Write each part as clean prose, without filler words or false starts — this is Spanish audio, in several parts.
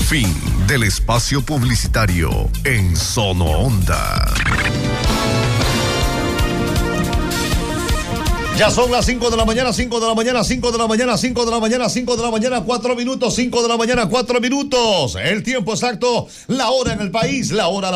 Fin del espacio publicitario en Sono Onda. Ya son las 5 de la mañana, 5 de la mañana, 5 de la mañana, 5 de la mañana, 5 de la mañana, 4 minutos, 5 de la mañana, 4 minutos. El tiempo exacto, la hora en el país, la hora.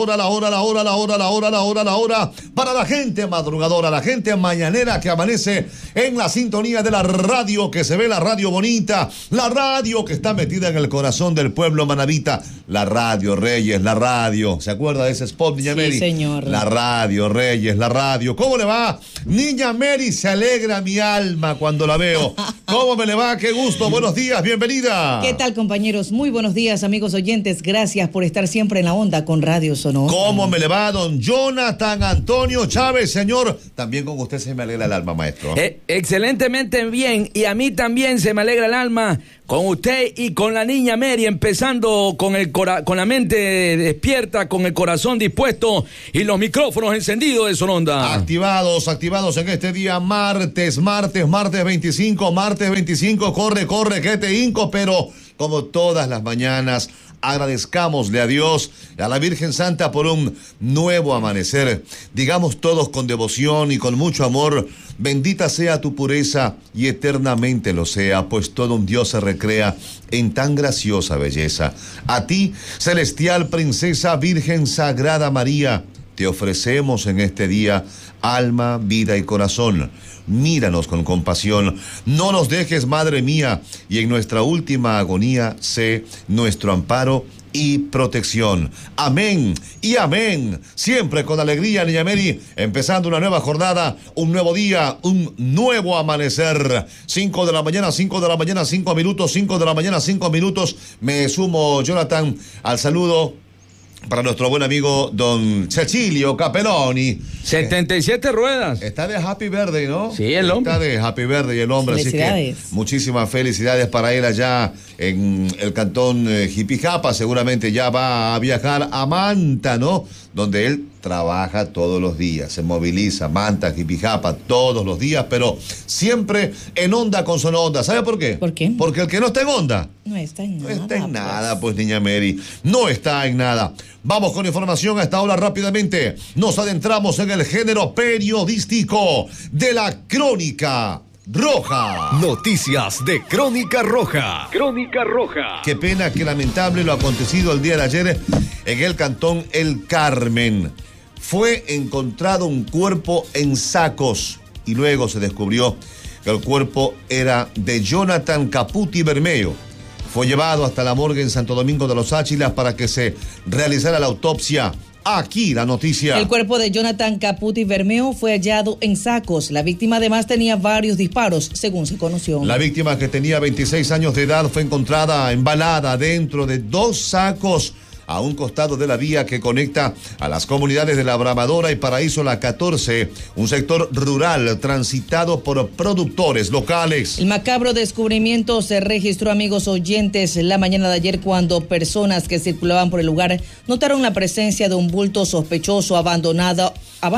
Para la gente madrugadora, la gente mañanera que amanece en la sintonía de la radio, que se ve la radio bonita, la radio que está metida en el corazón del pueblo manabita. La radio, Reyes, la radio. ¿Se acuerda de ese spot, Niña Mary? Sí, señor. La radio, Reyes, la radio. ¿Cómo le va? Niña Mary, se alegra mi alma cuando la veo. ¿Cómo me le va? Qué gusto. Buenos días, bienvenida. ¿Qué tal, compañeros? Muy buenos días, amigos oyentes. Gracias por estar siempre en la onda con Radio Sono. ¿Cómo me le va, don Jonathan Antonio Chávez, señor? También con usted se me alegra el alma, maestro. Excelentemente bien, y a mí también se me alegra el alma con usted y con la niña Mary, empezando con la mente despierta, con el corazón dispuesto y los micrófonos encendidos de Sononda. Activados en este día martes 25, corre, que te hinco, pero como todas las mañanas, agradezcámosle a Dios, a la Virgen Santa por un nuevo amanecer. Digamos todos con devoción y con mucho amor: bendita sea tu pureza y eternamente lo sea, pues todo un Dios se recrea en tan graciosa belleza. A ti, celestial princesa, Virgen Sagrada María, te ofrecemos en este día alma, vida y corazón. Míranos con compasión, no nos dejes, Madre mía, y en nuestra última agonía sé nuestro amparo y protección. Amén y amén. Siempre con alegría, Niña Mary, empezando una nueva jornada, un nuevo día, un nuevo amanecer. 5 de la mañana, 5 de la mañana, 5 minutos, 5 de la mañana, 5 minutos. Me sumo, Jonathan, al saludo para nuestro buen amigo don Cecilio Capelloni. 77 ruedas. Está de Happy Birthday, ¿no? Sí, el hombre. Está de Happy Birthday el hombre. Felicidades. Así que muchísimas felicidades para él allá en el cantón Jipijapa. Seguramente ya va a viajar a Manta, ¿no? Donde él trabaja todos los días, se moviliza, Manta, Jipijapa, todos los días, pero siempre en onda con Sono Onda. ¿Sabe por qué? ¿Por qué? Porque el que no está en onda No está en nada. no está en nada, pues, Niña Mary. No está en nada. Vamos con información a esta hora rápidamente. Nos adentramos en el género periodístico de la Crónica Roja. Noticias de Crónica Roja. Crónica Roja. Qué pena, qué lamentable lo acontecido el día de ayer en el cantón El Carmen. Fue encontrado un cuerpo en sacos y luego se descubrió que el cuerpo era de Jonathan Caputi Bermeo. Fue llevado hasta la morgue en Santo Domingo de los Áchilas para que se realizara la autopsia. Aquí la noticia. El cuerpo de Jonathan Caputi Bermeo fue hallado en sacos. La víctima además tenía varios disparos, según se conoció. La víctima, que tenía 26 años de edad, fue encontrada embalada dentro de 2 sacos a un costado de la vía que conecta a las comunidades de La Bramadora y Paraíso La 14, un sector rural transitado por productores locales. El macabro descubrimiento se registró, amigos oyentes, la mañana de ayer, cuando personas que circulaban por el lugar notaron la presencia de un bulto sospechoso abandonado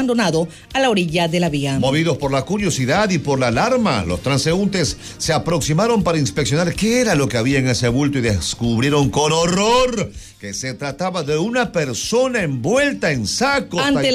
a la orilla de la vía. Movidos por la curiosidad y por la alarma, los transeúntes se aproximaron para inspeccionar qué era lo que había en ese bulto y descubrieron con horror que se trataba de una persona envuelta en sacos. Ante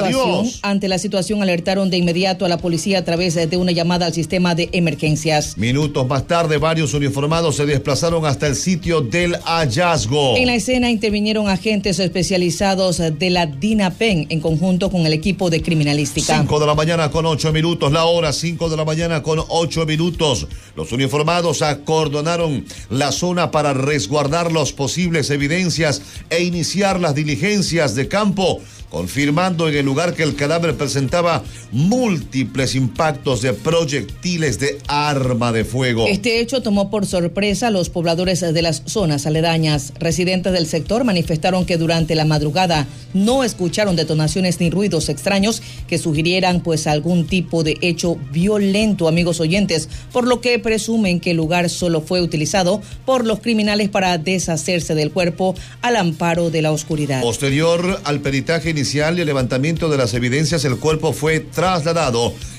la situación alertaron de inmediato a la policía a través de una llamada al sistema de emergencias. Minutos más tarde, varios uniformados se desplazaron hasta el sitio del hallazgo. En la escena intervinieron agentes especializados de la DINAPEN en conjunto con el equipo de criminalística. 5 de la mañana con 8 minutos, la hora 5 de la mañana con 8 minutos. Los uniformados acordonaron la zona para resguardar las posibles evidencias e iniciar las diligencias de campo, confirmando en el lugar que el cadáver presentaba múltiples impactos de proyectiles de arma de fuego. Este hecho tomó por sorpresa a los pobladores de las zonas aledañas. Residentes del sector manifestaron que durante la madrugada no escucharon detonaciones ni ruidos extraños que sugirieran pues algún tipo de hecho violento, amigos oyentes, por lo que presumen que el lugar solo fue utilizado por los criminales para deshacerse del cuerpo al amparo de la oscuridad. Posterior al peritaje inicial y el levantamiento de las evidencias, el cuerpo fue trasladado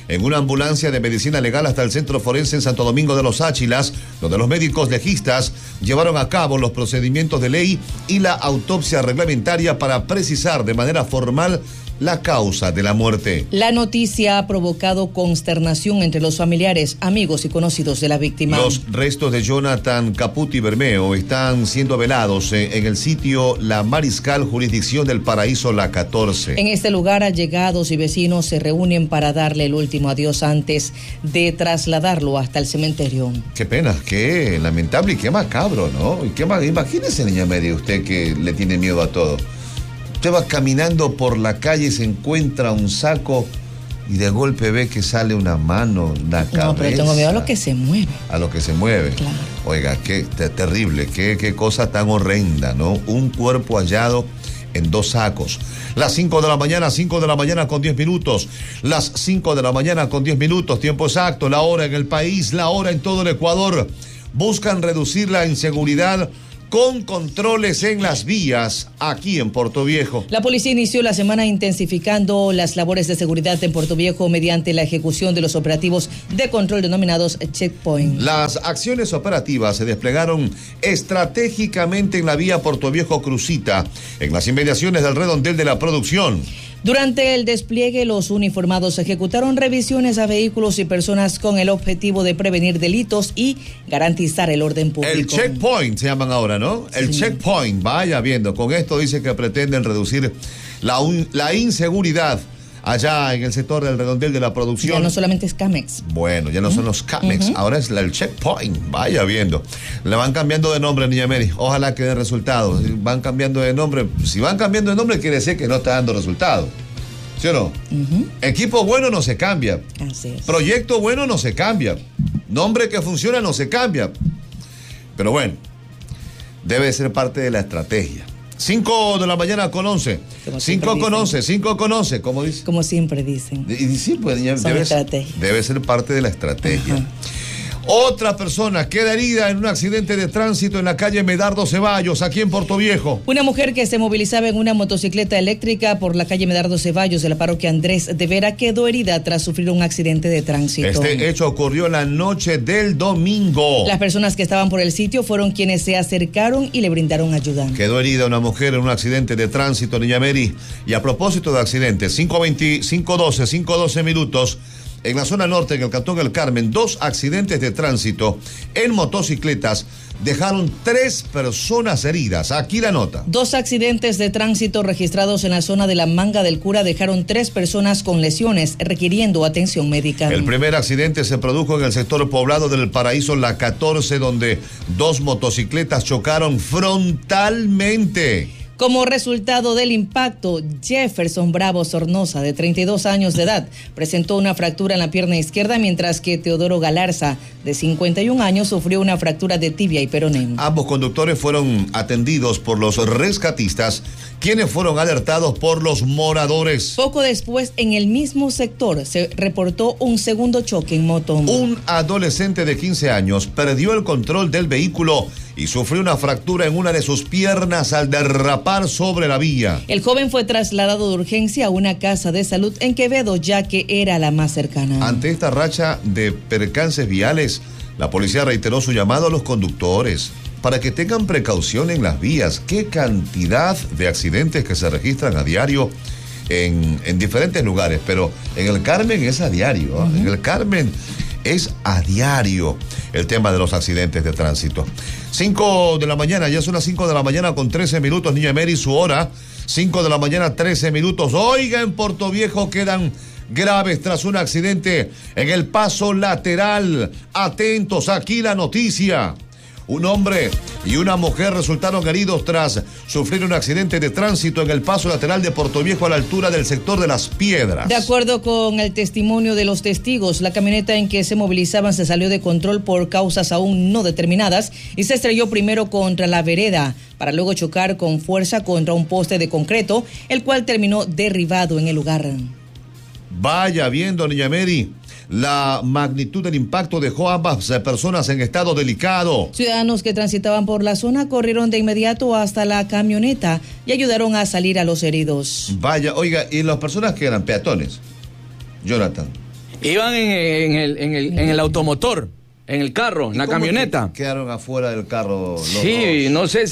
en una ambulancia de medicina legal hasta el centro forense en Santo Domingo de los Áchilas, donde los médicos legistas llevaron a cabo los procedimientos de ley y la autopsia reglamentaria para precisar de manera formal la causa de la muerte. La noticia ha provocado consternación entre los familiares, amigos y conocidos de la víctima. Los restos de Jonathan Caputi Bermeo están siendo velados en el sitio La Mariscal, jurisdicción del Paraíso La 14. En este lugar, allegados y vecinos se reúnen para darle el último adiós antes de trasladarlo hasta el cementerio. Qué pena, qué lamentable y qué macabro, ¿no? Imagínese, niña Mary, usted que le tiene miedo a todo. Usted va caminando por la calle, se encuentra un saco y de golpe ve que sale una mano, una cabeza. No, pero tengo miedo a lo que se mueve. A lo que se mueve. Claro. Oiga, qué terrible, qué cosa tan horrenda, ¿no? Un cuerpo hallado en 2 sacos. Las 5 de la mañana con 10 minutos. Las 5 de la mañana con 10 minutos, tiempo exacto, la hora en el país, la hora en todo el Ecuador. Buscan reducir la inseguridad con controles en las vías aquí en Puerto Viejo. La policía inició la semana intensificando las labores de seguridad en Puerto Viejo mediante la ejecución de los operativos de control denominados Checkpoint. Las acciones operativas se desplegaron estratégicamente en la vía Puerto Viejo Crucita, en las inmediaciones del redondel de la producción. Durante el despliegue, los uniformados ejecutaron revisiones a vehículos y personas con el objetivo de prevenir delitos y garantizar el orden público. El checkpoint se llaman ahora, ¿no? El checkpoint, vaya viendo. Con esto dice que pretenden reducir la inseguridad allá en el sector del redondel de la producción. Ya no solamente es Camex. Bueno, ya no son los Camex, ahora es el checkpoint, vaya viendo. Le van cambiando de nombre, niña Mary, ojalá que dé resultados. Van cambiando de nombre, si van cambiando de nombre quiere decir que no está dando resultados, ¿sí o no? Equipo bueno no se cambia. Así es. Proyecto bueno no se cambia. Nombre que funciona no se cambia. Pero bueno, debe ser parte de la estrategia. 5 de la mañana con 11. 5 con 11, como dice. Como siempre dicen. Y sí, pues debe ser parte de la estrategia. Ajá. Otra persona queda herida en un accidente de tránsito en la calle Medardo Ceballos, aquí en Puerto Viejo. Una mujer que se movilizaba en una motocicleta eléctrica por la calle Medardo Ceballos de la parroquia Andrés de Vera quedó herida tras sufrir un accidente de tránsito. Este hecho ocurrió la noche del domingo. Las personas que estaban por el sitio fueron quienes se acercaron y le brindaron ayuda. Quedó herida una mujer en un accidente de tránsito, niña Mary. Y a propósito de accidentes, 5:12 minutos. En la zona norte, en el Cantón El Carmen, 2 accidentes de tránsito en motocicletas dejaron 3 personas heridas. Aquí la nota. 2 accidentes de tránsito registrados en la zona de la Manga del Cura dejaron 3 personas con lesiones requiriendo atención médica. El primer accidente se produjo en el sector poblado del Paraíso La 14, donde 2 motocicletas chocaron frontalmente. Como resultado del impacto, Jefferson Bravo Sornosa, de 32 años de edad, presentó una fractura en la pierna izquierda, mientras que Teodoro Galarza, de 51 años, sufrió una fractura de tibia y peroné. Ambos conductores fueron atendidos por los rescatistas, quienes fueron alertados por los moradores. Poco después, en el mismo sector, se reportó un segundo choque en moto. Un adolescente de 15 años perdió el control del vehículo y sufrió una fractura en una de sus piernas al derrapar sobre la vía. El joven fue trasladado de urgencia a una casa de salud en Quevedo, ya que era la más cercana. Ante esta racha de percances viales, la policía reiteró su llamado a los conductores para que tengan precaución en las vías. Qué cantidad de accidentes que se registran a diario en diferentes lugares, pero en el Carmen es a diario. En el Carmen es a diario el tema de los accidentes de tránsito. 5 de la mañana, ya son las 5 de la mañana con 13 minutos, niña Mary, su hora. 5 de la mañana, 13 minutos. Oiga, en Puerto Viejo quedan graves tras un accidente en el paso lateral. Atentos, aquí la noticia. Un hombre y una mujer resultaron heridos tras sufrir un accidente de tránsito en el paso lateral de Puerto Viejo a la altura del sector de Las Piedras. De acuerdo con el testimonio de los testigos, la camioneta en que se movilizaban se salió de control por causas aún no determinadas y se estrelló primero contra la vereda para luego chocar con fuerza contra un poste de concreto, el cual terminó derribado en el lugar. Vaya viendo, niña Mary. La magnitud del impacto dejó a ambas personas en estado delicado. Ciudadanos que transitaban por la zona corrieron de inmediato hasta la camioneta y ayudaron a salir a los heridos. Vaya, oiga, y las personas que eran peatones, Jonathan, Iban en el automotor, en el carro, en la camioneta. Quedaron afuera del carro los Sí, dos? no sé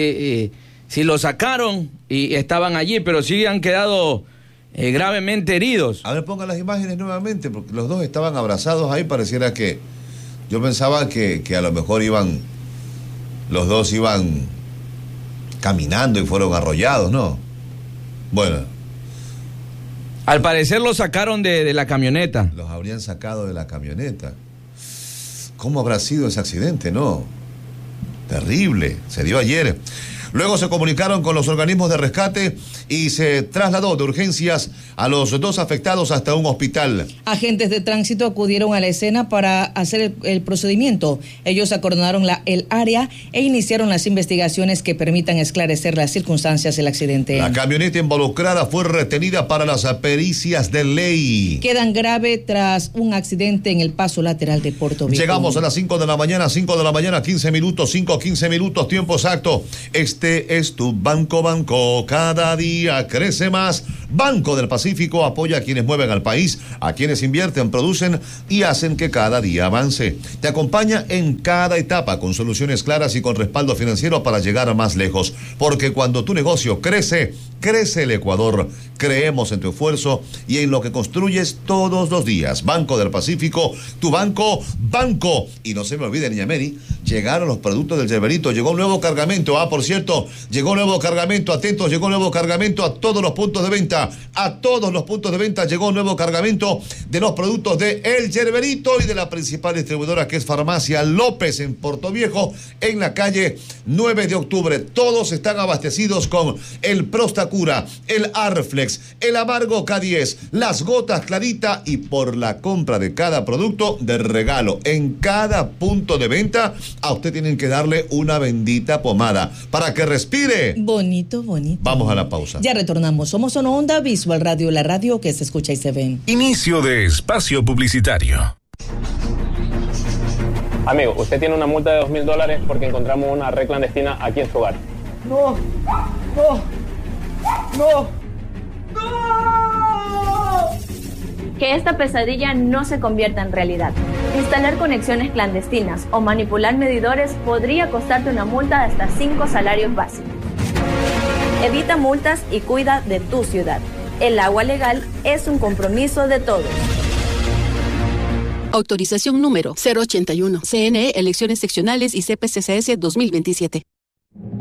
si lo sacaron y estaban allí, pero sí han quedado gravemente heridos. A ver, pongan las imágenes nuevamente, porque los dos estaban abrazados ahí, pareciera que... Yo pensaba que a lo mejor los dos iban caminando y fueron arrollados, ¿no? Bueno. Al parecer lo sacaron de la camioneta. Los habrían sacado de la camioneta. ¿Cómo habrá sido ese accidente, no? Terrible, se dio ayer. Luego se comunicaron con los organismos de rescate y se trasladó de urgencias a los dos afectados hasta un hospital. Agentes de tránsito acudieron a la escena para hacer el procedimiento. Ellos acordonaron el área e iniciaron las investigaciones que permitan esclarecer las circunstancias del accidente. La camioneta involucrada fue retenida para las pericias de ley. Quedan grave tras un accidente en el paso lateral de Puerto Viejo. Llegamos a las 5 de la mañana, 15 minutos, 15 minutos, tiempo exacto. Este es tu banco, cada día crece más. Banco del Pacífico apoya a quienes mueven al país, a quienes invierten, producen y hacen que cada día avance. Te acompaña en cada etapa con soluciones claras y con respaldo financiero para llegar más lejos. Porque cuando tu negocio crece, crece el Ecuador. Creemos en tu esfuerzo y en lo que construyes todos los días. Banco del Pacífico, tu banco. Y no se me olvide, niña Mary, llegaron los productos del Yerberito. Llegó un nuevo cargamento. Por cierto, llegó un nuevo cargamento. Atentos, llegó un nuevo cargamento a todos los puntos de venta. A todos los puntos de venta llegó un nuevo cargamento de los productos de El Yerberito y de la principal distribuidora, que es Farmacia López en Puerto Viejo, en la calle 9 de octubre. Todos están abastecidos con el Prostacura, el Arflex, el Amargo K10, las gotas Clarita, y por la compra de cada producto de regalo en cada punto de venta, a usted tienen que darle una bendita pomada para que respire. Bonito. Vamos a la pausa. Ya retornamos. Somos Sono Onda Visual Radio, la radio que se escucha y se ve. Inicio de espacio publicitario. Amigo, usted tiene una multa de $2,000 porque encontramos una red clandestina aquí en su hogar. No. Que esta pesadilla no se convierta en realidad. Instalar conexiones clandestinas o manipular medidores podría costarte una multa de hasta 5 salarios básicos. Evita multas y cuida de tu ciudad. El agua legal es un compromiso de todos. Autorización número 081. CNE, Elecciones Seccionales y CPCCS 2027.